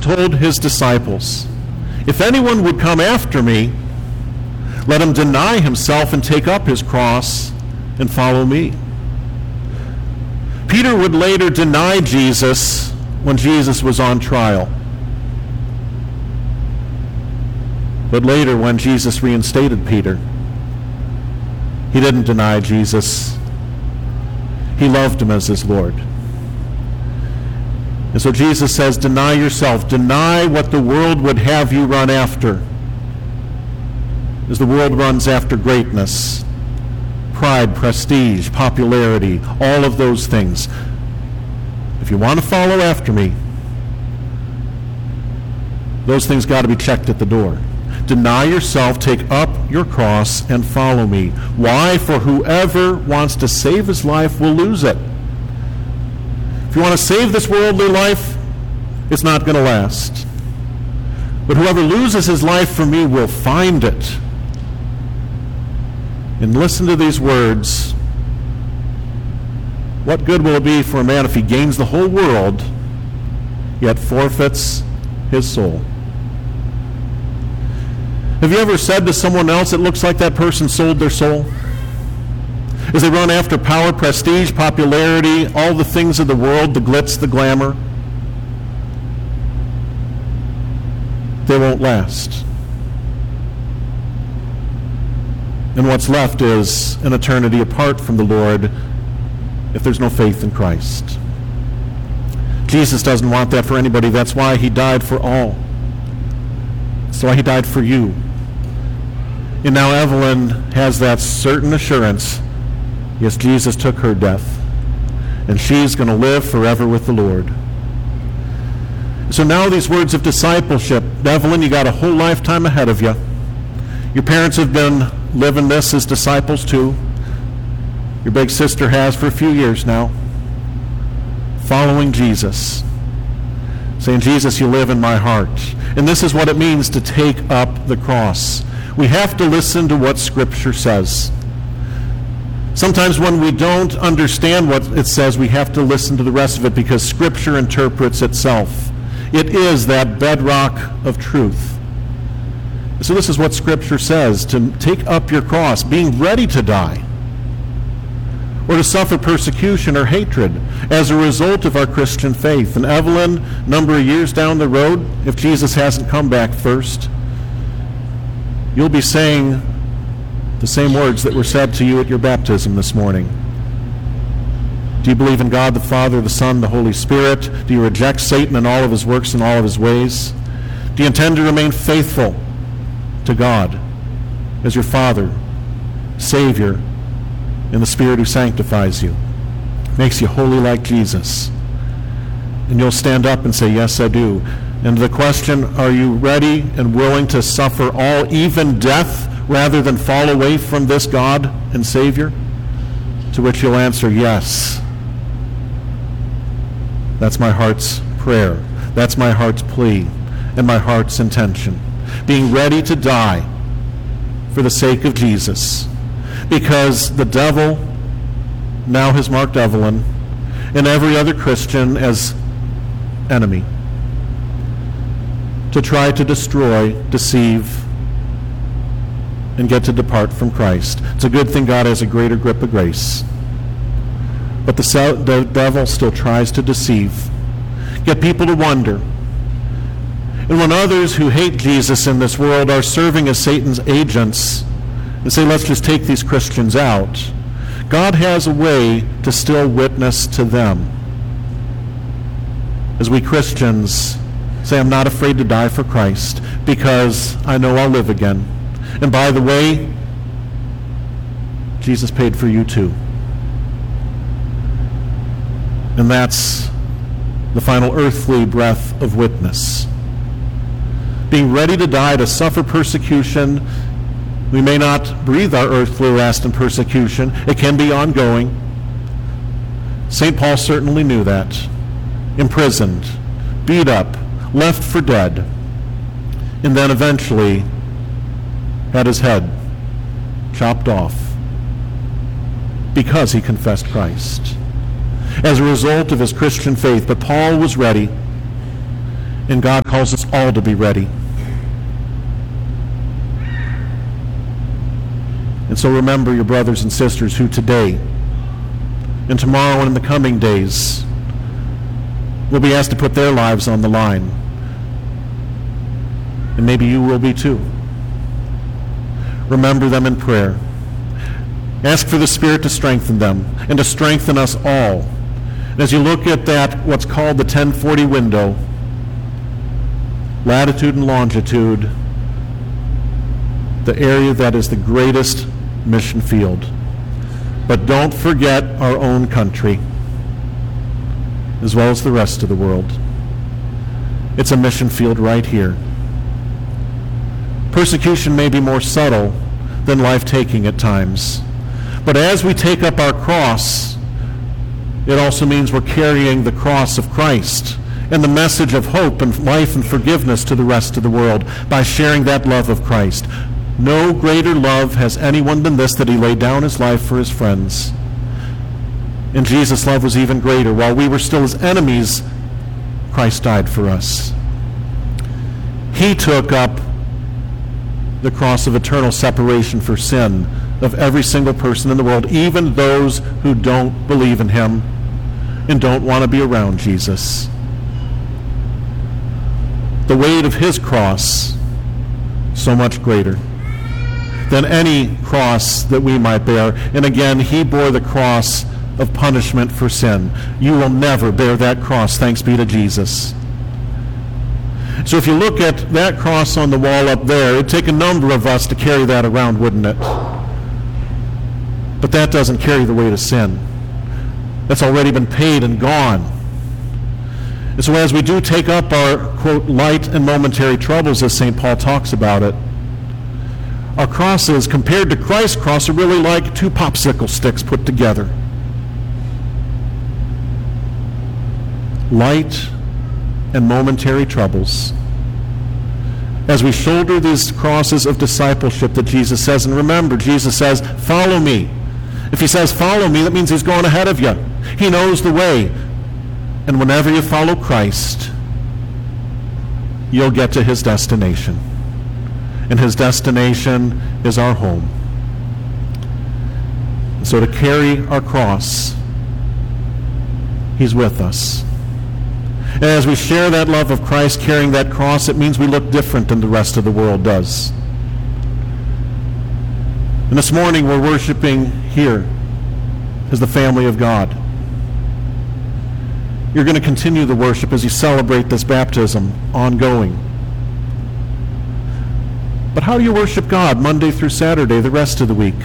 told his disciples, "If anyone would come after me, let him deny himself and take up his cross and follow me." Peter would later deny Jesus when Jesus was on trial. But later, when Jesus reinstated Peter, he didn't deny Jesus. He loved him as his Lord. And so Jesus says, deny yourself. Deny what the world would have you run after. As the world runs after greatness, pride, prestige, popularity, all of those things. If you want to follow after me, those things got to be checked at the door. Deny yourself, take up your cross, and follow me. Why? For whoever wants to save his life will lose it. If you want to save this worldly life, it's not going to last. But whoever loses his life for me will find it. And listen to these words. What good will it be for a man if he gains the whole world, yet forfeits his soul? Have you ever said to someone else, it looks like that person sold their soul? As they run after power, prestige, popularity, all the things of the world, the glitz, the glamour, they won't last. And what's left is an eternity apart from the Lord if there's no faith in Christ. Jesus doesn't want that for anybody. That's why he died for all. That's why he died for you. And now Evelyn has that certain assurance, yes, Jesus took her death, and she's going to live forever with the Lord. So now these words of discipleship. Evelyn, you got a whole lifetime ahead of you. Your parents have been living this as disciples too. Your big sister has for a few years now. Following Jesus. Saying, Jesus, you live in my heart. And this is what it means to take up the cross. We have to listen to what Scripture says. Sometimes when we don't understand what it says, we have to listen to the rest of it because Scripture interprets itself. It is that bedrock of truth. So this is what Scripture says, to take up your cross, being ready to die, or to suffer persecution or hatred as a result of our Christian faith. And Evelyn, a number of years down the road, if Jesus hasn't come back first, you'll be saying the same words that were said to you at your baptism this morning. Do you believe in God the Father, the Son, the Holy Spirit? Do you reject Satan and all of his works and all of his ways? Do you intend to remain faithful to God as your Father, Savior, and the Spirit who sanctifies you, makes you holy like Jesus? And you'll stand up and say, yes, I do. And the question, are you ready and willing to suffer all, even death, rather than fall away from this God and Savior? To which you'll answer, yes. That's my heart's prayer. That's my heart's plea and my heart's intention. Being ready to die for the sake of Jesus. Because the devil now has marked Evelyn and every other Christian as enemy, to try to destroy, deceive, and get to depart from Christ. It's a good thing God has a greater grip of grace. But the devil still tries to deceive, get people to wonder. And when others who hate Jesus in this world are serving as Satan's agents and say, let's just take these Christians out, God has a way to still witness to them. As we Christians say, I'm not afraid to die for Christ because I know I'll live again. And by the way, Jesus paid for you too. And that's the final earthly breath of witness. Being ready to die, to suffer persecution. We may not breathe our earthly last in persecution. It can be ongoing. St. Paul certainly knew that. Imprisoned, beat up, left for dead, and then eventually had his head chopped off because he confessed Christ as a result of his Christian faith. But Paul was ready, And God calls us all to be ready. And so remember your brothers and sisters who today and tomorrow and in the coming days will be asked to put their lives on the line. And maybe you will be too. Remember them in prayer. Ask for the Spirit to strengthen them and to strengthen us all. And as you look at that, what's called the 1040 window, latitude and longitude, the area that is the greatest mission field. But don't forget our own country, as well as the rest of the world. It's a mission field right here. Persecution may be more subtle than life-taking at times. But as we take up our cross, it also means we're carrying the cross of Christ and the message of hope and life and forgiveness to the rest of the world by sharing that love of Christ. No greater love has anyone than this, that he laid down his life for his friends. And Jesus' love was even greater. While we were still his enemies, Christ died for us. He took up the cross of eternal separation for sin of every single person in the world, even those who don't believe in him and don't want to be around Jesus. The weight of his cross, so much greater than any cross that we might bear. And again, he bore the cross of punishment for sin. You will never bear that cross, thanks be to Jesus. So if you look at that cross on the wall up there, it'd take a number of us to carry that around, wouldn't it? But that doesn't carry the weight of sin. That's already been paid and gone. And so as we do take up our, quote, light and momentary troubles, as St. Paul talks about it, our crosses, compared to Christ's cross, are really like two popsicle sticks put together. Light and momentary troubles. As we shoulder these crosses of discipleship that Jesus says, and remember, Jesus says, follow me. If he says, follow me, that means he's going ahead of you. He knows the way. And whenever you follow Christ, you'll get to his destination. And his destination is our home. So to carry our cross, he's with us. And as we share that love of Christ carrying that cross, it means we look different than the rest of the world does. And this morning we're worshiping here as the family of God. You're going to continue the worship as you celebrate this baptism ongoing. But how do you worship God Monday through Saturday, the rest of the week?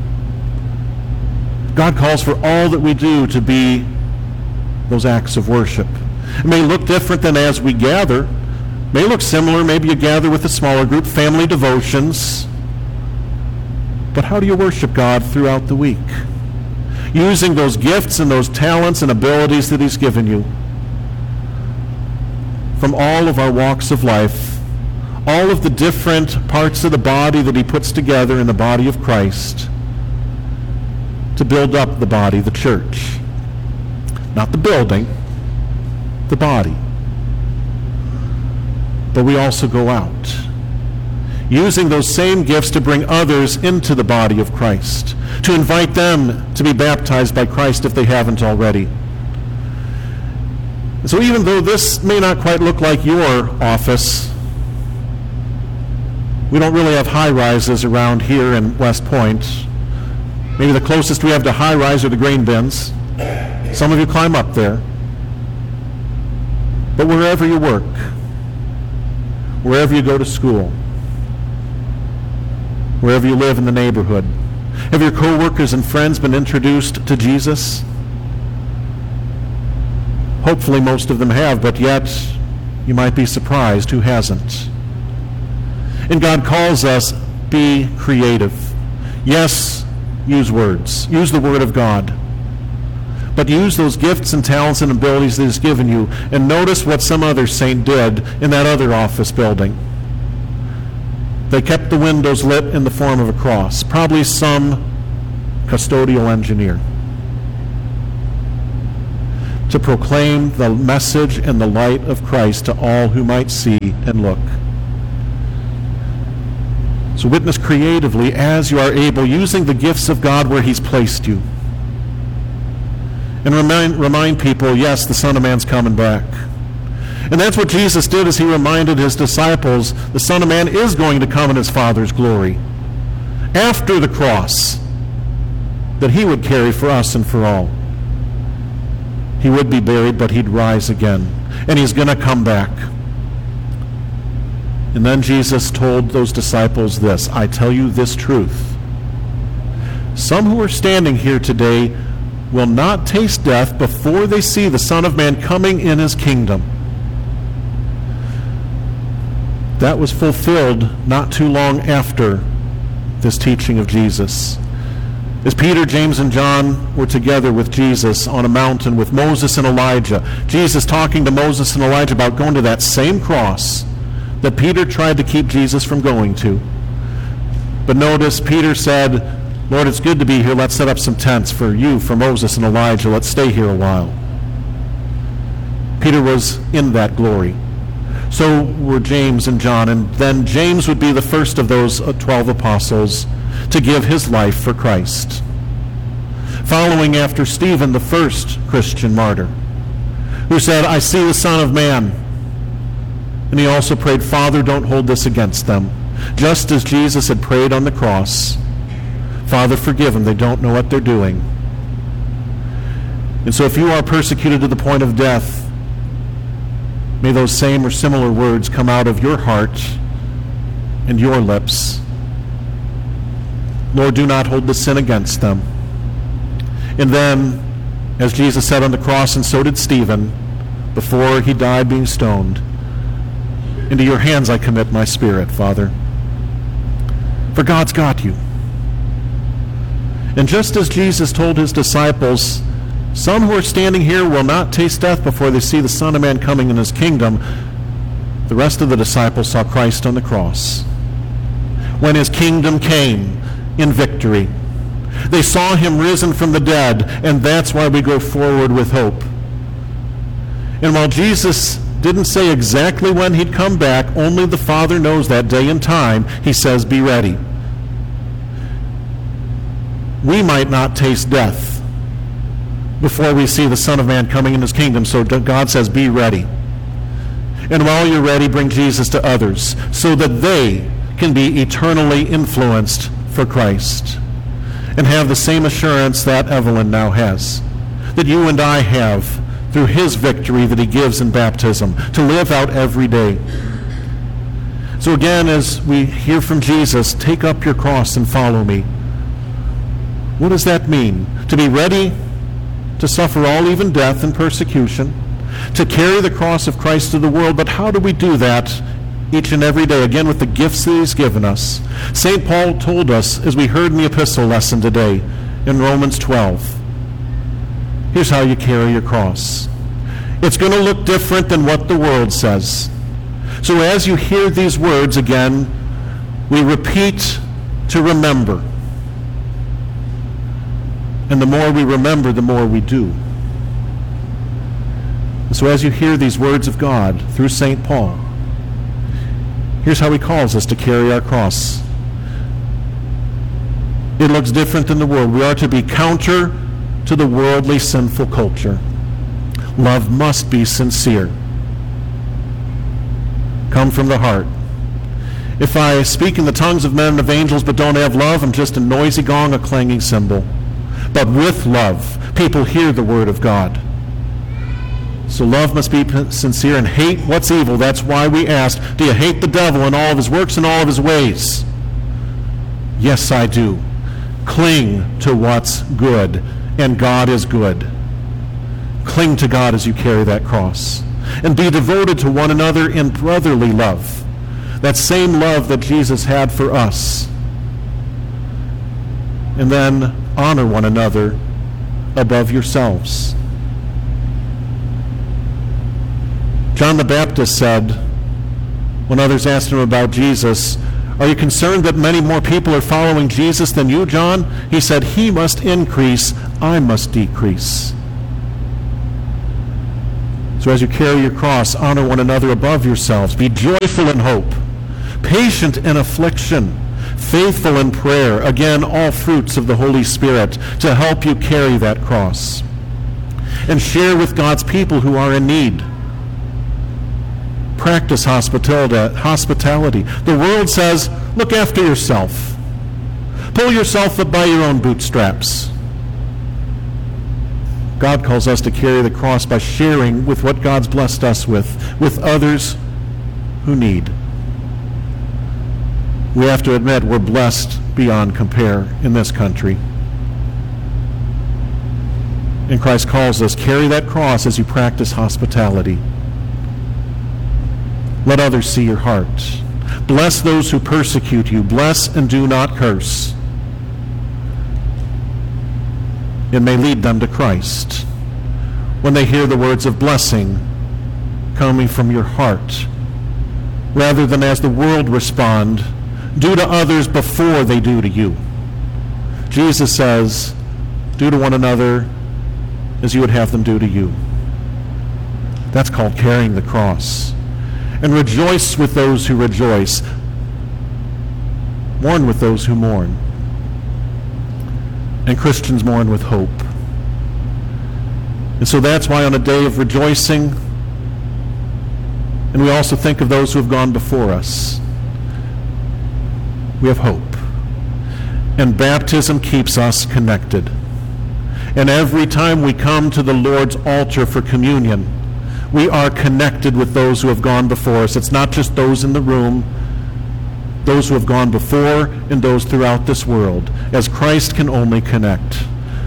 God calls for all that we do to be those acts of worship. It may look different than as we gather. It may look similar. Maybe you gather with a smaller group, family devotions. But how do you worship God throughout the week? Using those gifts and those talents and abilities that he's given you from all of our walks of life, all of the different parts of the body that he puts together in the body of Christ to build up the body, the church. Not the building, the body. But we also go out, using those same gifts to bring others into the body of Christ, to invite them to be baptized by Christ if they haven't already. So even though this may not quite look like your office, we don't really have high-rises around here in West Point. Maybe the closest we have to high-rise are the grain bins. Some of you climb up there. But wherever you work, wherever you go to school, wherever you live in the neighborhood, have your co-workers and friends been introduced to Jesus? Hopefully most of them have, but yet you might be surprised who hasn't. And God calls us, be creative. Yes, use words. Use the Word of God. But use those gifts and talents and abilities that he's given you. And notice what some other saint did in that other office building. They kept the windows lit in the form of a cross. Probably some custodial engineer. to proclaim the message and the light of Christ to all who might see and look. So witness creatively as you are able, using the gifts of God where he's placed you. And remind people, yes, the Son of Man's coming back. And that's what Jesus did as he reminded his disciples, the Son of Man is going to come in his Father's glory after the cross that he would carry for us and for all. He would be buried, but he'd rise again. And he's going to come back. And then Jesus told those disciples this, I tell you this truth. Some who are standing here today will not taste death before they see the Son of Man coming in his kingdom. That was fulfilled not too long after this teaching of Jesus. As Peter, James, and John were together with Jesus on a mountain with Moses and Elijah, Jesus talking to Moses and Elijah about going to that same cross that Peter tried to keep Jesus from going to. But notice Peter said, Lord, it's good to be here. Let's set up some tents for you, for Moses and Elijah. Let's stay here a while. Peter was in that glory. So were James and John, and then James would be the first of those 12 apostles to give his life for Christ. Following after Stephen, the first Christian martyr, who said, I see the Son of Man. And he also prayed, Father, don't hold this against them. Just as Jesus had prayed on the cross, Father, forgive them. They don't know what they're doing. And so if you are persecuted to the point of death, may those same or similar words come out of your heart and your lips. Lord, do not hold the sin against them. And then, as Jesus said on the cross, and so did Stephen, before he died being stoned, into your hands I commit my spirit, Father. For God's got you. And just as Jesus told his disciples, some who are standing here will not taste death before they see the Son of Man coming in his kingdom, the rest of the disciples saw Christ on the cross. When his kingdom came in victory, they saw him risen from the dead, and that's why we go forward with hope. And while Jesus didn't say exactly when he'd come back, only the Father knows that day and time, he says, be ready. We might not taste death before we see the Son of Man coming in his kingdom, so God says, be ready. And while you're ready, bring Jesus to others so that they can be eternally influenced for Christ and have the same assurance that Evelyn now has, that you and I have through his victory that he gives in baptism, to live out every day. So again, as we hear from Jesus, take up your cross and follow me. What does that mean? To be ready to suffer all, even death and persecution, to carry the cross of Christ to the world. But how do we do that each and every day? Again, with the gifts that he's given us. St. Paul told us, as we heard in the epistle lesson today, in Romans 12, here's how you carry your cross. It's going to look different than what the world says. So as you hear these words again, we repeat to remember. And the more we remember, the more we do. So as you hear these words of God through St. Paul, here's how he calls us to carry our cross. It looks different than the world. We are to be counter to the worldly sinful culture. Love must be sincere. Come from the heart. If I speak in the tongues of men and of angels but don't have love, I'm just a noisy gong, a clanging cymbal. But with love, people hear the word of God. So love must be sincere, and hate what's evil. That's why we ask, do you hate the devil and all of his works and all of his ways? Yes, I do. Cling to what's good, and God is good. Cling to God as you carry that cross. And be devoted to one another in brotherly love. That same love that Jesus had for us. And then honor one another above yourselves. John the Baptist said, when others asked him about Jesus, are you concerned that many more people are following Jesus than you, John? He said, he must increase, I must decrease. So as you carry your cross, honor one another above yourselves. Be joyful in hope, patient in affliction, faithful in prayer. Again, all fruits of the Holy Spirit to help you carry that cross. And share with God's people who are in need. Practice hospitality. The world says, look after yourself. Pull yourself up by your own bootstraps. God calls us to carry the cross by sharing with what God's blessed us with others who need. We have to admit we're blessed beyond compare in this country. And Christ calls us, carry that cross as you practice hospitality. Let others see your heart. Bless those who persecute you. Bless and do not curse. It may lead them to Christ when they hear the words of blessing coming from your heart, rather than as the world respond, do to others before they do to you. Jesus says, do to one another as you would have them do to you. That's called carrying the cross. And rejoice with those who rejoice. Mourn with those who mourn. And Christians mourn with hope. And so that's why on a day of rejoicing, and we also think of those who have gone before us, we have hope. And baptism keeps us connected. And every time we come to the Lord's altar for communion, we are connected with those who have gone before us. It's not just those in the room, those who have gone before and those throughout this world, as Christ can only connect.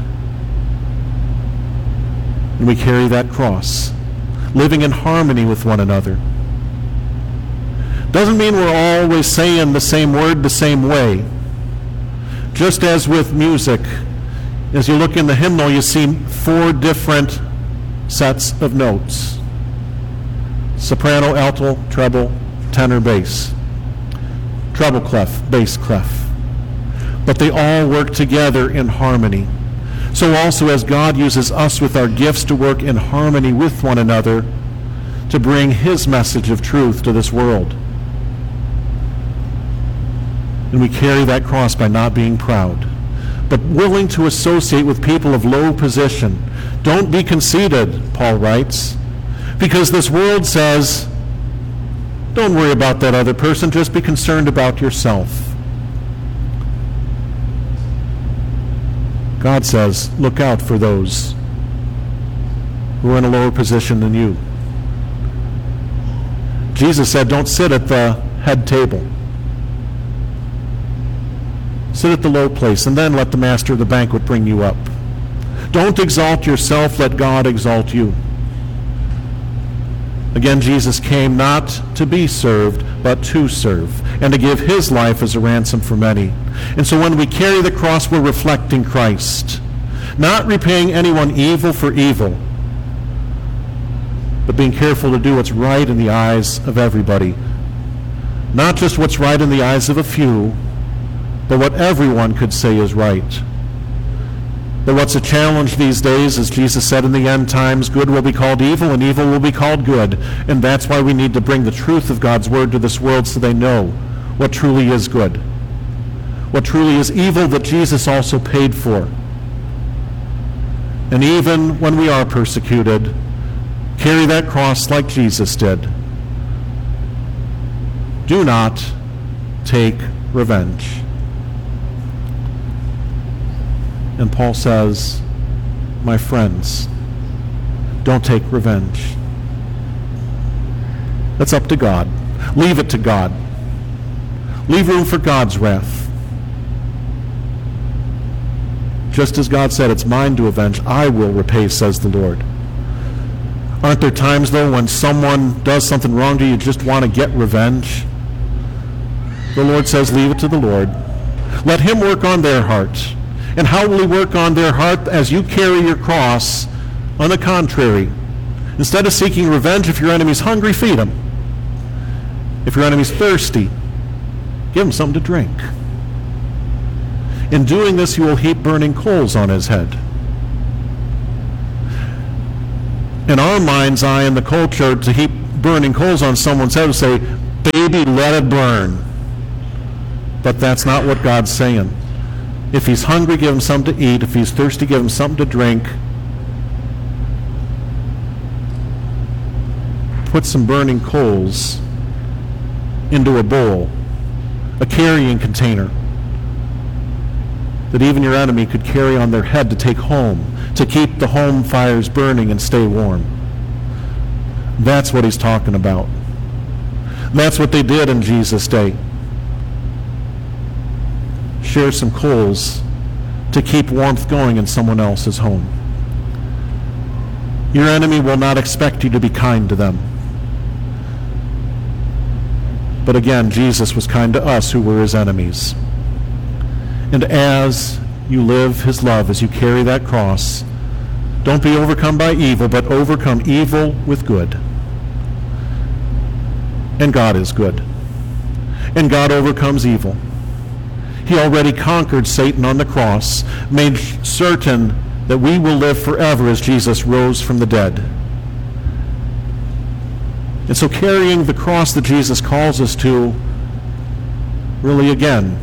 And we carry that cross, living in harmony with one another. Doesn't mean we're always saying the same word the same way. Just as with music, as you look in the hymnal, you see 4 different sets of notes. Soprano, alto, treble, tenor, bass. Treble clef, bass clef. But they all work together in harmony. So also as God uses us with our gifts to work in harmony with one another to bring his message of truth to this world. And we carry that cross by not being proud, but willing to associate with people of low position. Don't be conceited, Paul writes, because this world says, don't worry about that other person, just be concerned about yourself. God says, look out for those who are in a lower position than you. Jesus said, don't sit at the head table. Sit at the low place, and then let the master of the banquet bring you up. Don't exalt yourself, let God exalt you. Again, Jesus came not to be served, but to serve, and to give his life as a ransom for many. And so when we carry the cross, we're reflecting Christ, not repaying anyone evil for evil, but being careful to do what's right in the eyes of everybody. Not just what's right in the eyes of a few, but what everyone could say is right. But what's a challenge these days, as Jesus said in the end times, good will be called evil and evil will be called good. And that's why we need to bring the truth of God's word to this world so they know what truly is good, what truly is evil that Jesus also paid for. And even when we are persecuted, carry that cross like Jesus did. Do not take revenge. And Paul says, my friends, don't take revenge. That's up to God. Leave it to God. Leave room for God's wrath. Just as God said, it's mine to avenge, I will repay, says the Lord. Aren't there times, though, when someone does something wrong to you, you just want to get revenge? The Lord says, leave it to the Lord. Let him work on their heart. And how will he work on their heart? As you carry your cross. On the contrary, instead of seeking revenge, if your enemy's hungry, feed him. If your enemy's thirsty, give him something to drink. In doing this, you will heap burning coals on his head. In our mind's eye in the culture, to heap burning coals on someone's head would say, baby, let it burn. But that's not what God's saying. If he's hungry, give him something to eat. If he's thirsty, give him something to drink. Put some burning coals into a bowl, a carrying container that even your enemy could carry on their head to take home, to keep the home fires burning and stay warm. That's what he's talking about. That's what they did in Jesus' day. Share some coals to keep warmth going in someone else's home. Your enemy will not expect you to be kind to them. But again, Jesus was kind to us who were his enemies. And as you live his love, as you carry that cross, don't be overcome by evil, but overcome evil with good. And God is good. And God overcomes evil. He already conquered Satan on the cross, made certain that we will live forever as Jesus rose from the dead. And so carrying the cross that Jesus calls us to, really again,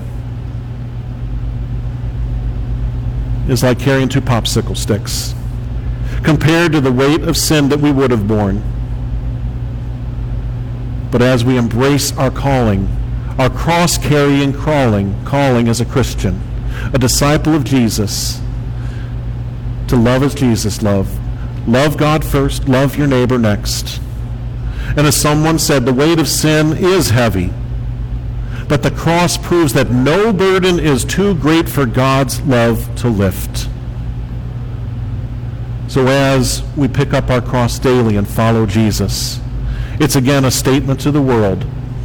is like carrying 2 popsicle sticks compared to the weight of sin that we would have borne. But as we embrace our calling, our cross-carrying calling as a Christian, a disciple of Jesus, to love as Jesus loved. Love God first, love your neighbor next. And as someone said, the weight of sin is heavy, but the cross proves that no burden is too great for God's love to lift. So as we pick up our cross daily and follow Jesus, it's again a statement to the world.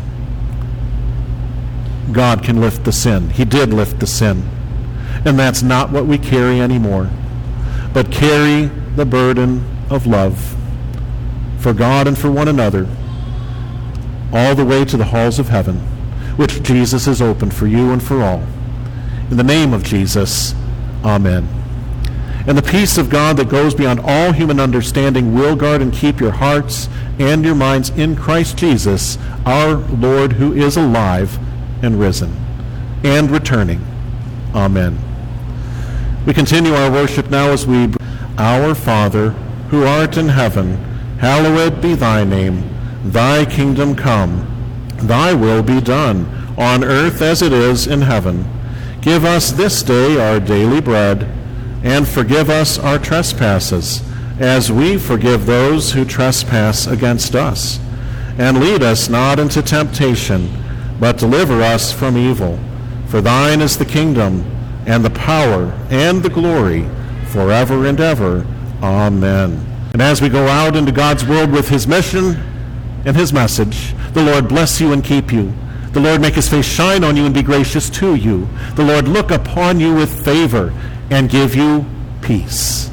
God can lift the sin. He did lift the sin. And that's not what we carry anymore, but carry the burden of love for God and for one another, all the way to the halls of heaven, which Jesus has opened for you and for all. In the name of Jesus, amen. And the peace of God that goes beyond all human understanding will guard and keep your hearts and your minds in Christ Jesus, our Lord, who is alive and risen and returning. Amen. We continue our worship now as we, Our Father, who art in heaven, hallowed be thy name. Thy kingdom come. Thy will be done, on earth as it is in heaven. Give us this day our daily bread, and forgive us our trespasses, as we forgive those who trespass against us. And lead us not into temptation, but deliver us from evil. For thine is the kingdom, and the power, and the glory, forever and ever. Amen. And as we go out into God's world with his mission and his message, the Lord bless you and keep you. The Lord make his face shine on you and be gracious to you. The Lord look upon you with favor and give you peace.